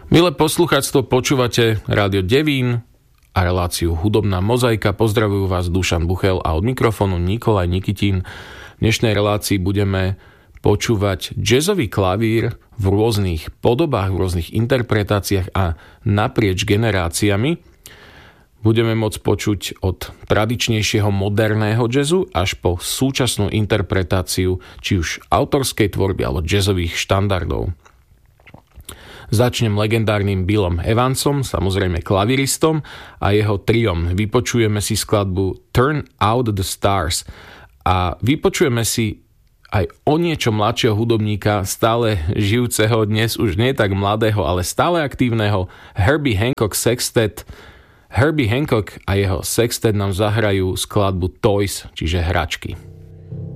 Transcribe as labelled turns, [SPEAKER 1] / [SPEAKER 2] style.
[SPEAKER 1] Milé poslucháctvo, počúvate Rádio Devín a reláciu Hudobná mozaika. Pozdravujú vás Dušan Buchel a od mikrofónu Nikolaj Nikitín. V dnešnej relácii budeme počúvať jazzový klavír v rôznych podobách, v rôznych interpretáciách a naprieč generáciami. Budeme môcť počuť od tradičnejšieho moderného jazzu až po súčasnú interpretáciu či už autorskej tvorby alebo jazzových štandardov. Začnem legendárnym Billom Evansom, samozrejme klaviristom, a jeho triom. Vypočujeme si skladbu Turn Out the Stars a vypočujeme si aj o niečo mladšieho hudobníka, stále žijúceho, dnes už nie tak mladého, ale stále aktívneho Herbie Hancock Sextet. Herbie Hancock a jeho sextet nám zahrajú skladbu Toys, čiže hračky.